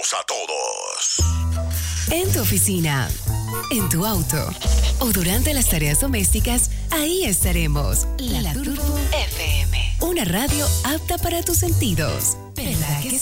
escuchamos a todos. En tu oficina, en tu auto o durante las tareas domésticas, ahí estaremos. La Turbo FM. Una radio apta para tus sentidos. ¿Verdad que sí?